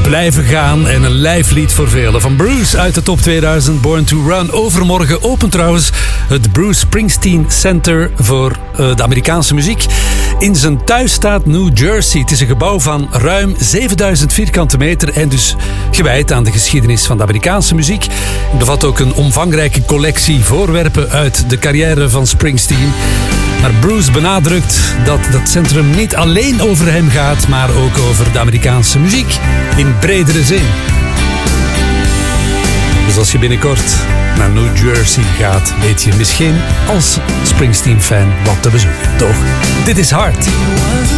blijven gaan en een lijflied voor velen. Van Bruce uit de top 2000, Born to Run. Overmorgen opent trouwens het Bruce Springsteen Center voor de Amerikaanse muziek in zijn thuisstaat New Jersey. Het is een gebouw van ruim 7000 vierkante meter en dus gewijd aan de geschiedenis van de Amerikaanse muziek. Het bevat ook een omvangrijke collectie voorwerpen uit de carrière van Springsteen. Maar Bruce benadrukt dat dat centrum niet alleen over hem gaat, maar ook over de Amerikaanse muziek in bredere zin. Dus als je binnenkort naar New Jersey gaat, weet je misschien als Springsteen-fan wat te bezoeken, toch? Dit is Hard.